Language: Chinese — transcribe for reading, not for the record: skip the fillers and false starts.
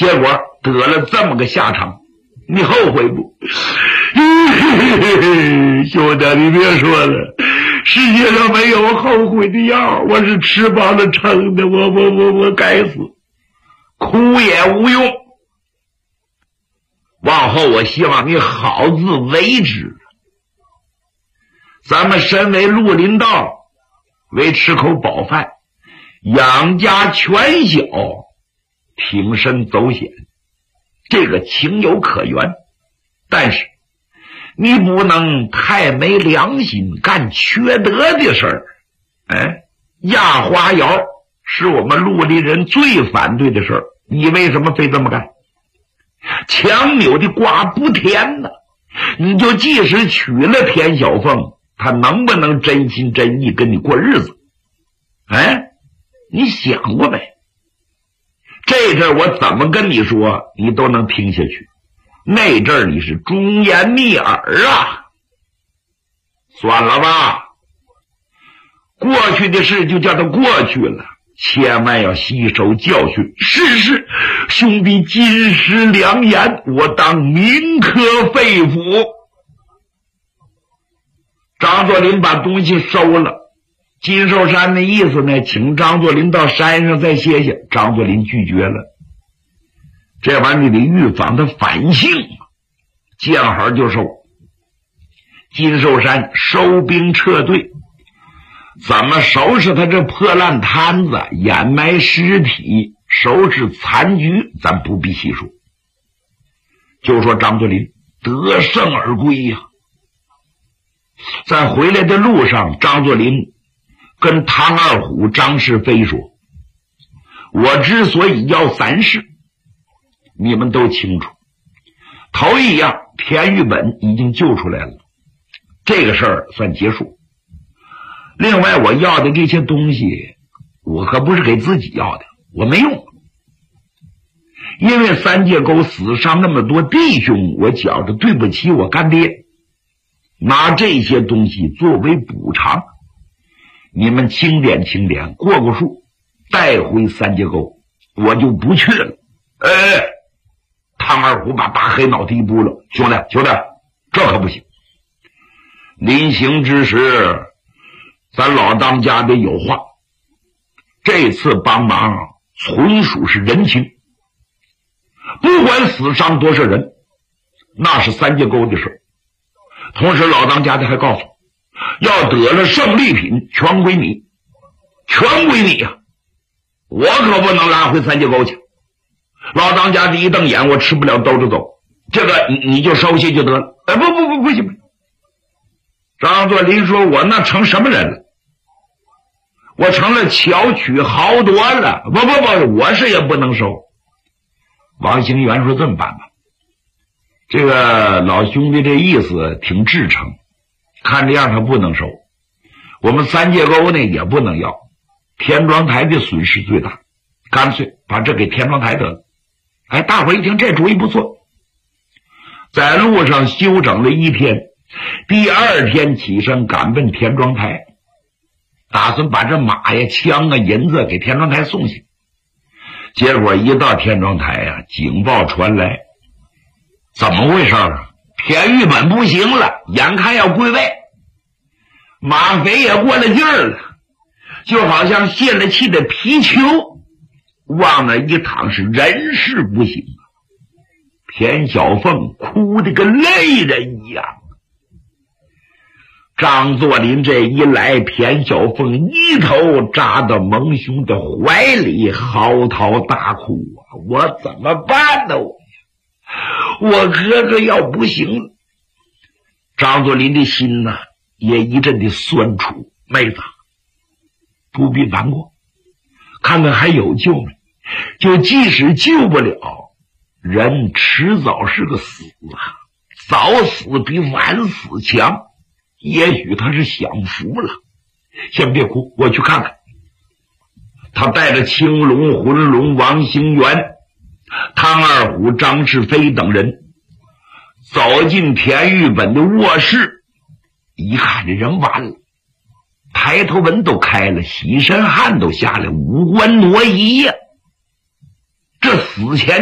结果得了这么个下场，你后悔不？兄弟，你别说了，世界上没有后悔的药，我是吃饱了撑的，我该死，哭也无用。往后我希望你好自为之。咱们身为绿林道，为吃口饱饭，养家全小，挺身走险，这个情有可原。但是你不能太没良心，干缺德的事儿。压花窑是我们绿林人最反对的事儿，你为什么非这么干？强扭的瓜不甜呢，你就即使娶了田小凤，他能不能真心真意跟你过日子？你想过没？这阵我怎么跟你说，你都能听下去。那阵儿你是忠言逆耳啊。算了吧，过去的事就叫它过去了，千万要吸收教训。是，兄弟金石良言，我当铭刻肺腑。张作霖把东西收了，金寿山的意思呢，请张作霖到山上再歇歇。张作霖拒绝了，这玩意儿你得预防他反性，见好就收。金寿山收兵撤退，怎么收拾他这破烂摊子，掩埋尸体，收拾残局，咱不必细说。就说张作霖得胜而归呀。在回来的路上，张作霖跟唐二虎、张世飞说，我之所以要3事，你们都清楚。头一样，田玉本已经救出来了，这个事儿算结束。另外我要的这些东西，我可不是给自己要的，我没用。因为三界沟死伤那么多弟兄，我觉着对不起我干爹，拿这些东西作为补偿，你们清点清点，过过数，带回三界沟，我就不去了。唐二虎把大黑脑袋一拨了，兄弟，这可不行。临行之时，咱老当家得有话，这次帮忙纯属是人情，不管死伤多少人，那是三界沟的事。同时老当家的还告诉，要得了胜利品全归你，全归你呀！我可不能拉回三界沟去。老当家的一瞪眼，我吃不了兜着走，这个你就收下就得了。不行。张作霖说，我那成什么人了？我成了巧取豪夺了。不，我是也不能收。王兴元说，这么办吧，这个老兄弟这意思挺至诚，看这样他不能收，我们三界沟呢也不能要，田庄台的损失最大，干脆把这给田庄台得了。大伙一听这主意不错，在路上休整了1天，第2天起身赶奔田庄台，打算把这马呀、枪啊、银子给田庄台送去。结果一到田庄台啊，警报传来，怎么回事啊？田玉本不行了，眼看要归位，马匪也过了劲儿了，就好像泄了气的皮球，往那一躺是人事不行。田小凤哭得跟泪人一样。张作霖这一来，田小凤一头扎到蒙兄的怀里，嚎啕大哭啊！我怎么办呢？我哥哥要不行了。张作霖的心呢，也一阵的酸楚。妹子，不必难过，看看还有救没？就即使救不了，人迟早是个死啊，早死比晚死强。也许他是享福了。先别哭，我去看看。他带着青龙、浑龙、王兴元、汤二虎、张世飞等人走进田玉本的卧室，一看这人完了，抬头纹都开了，洗身汗都下来，五官挪移呀。这死前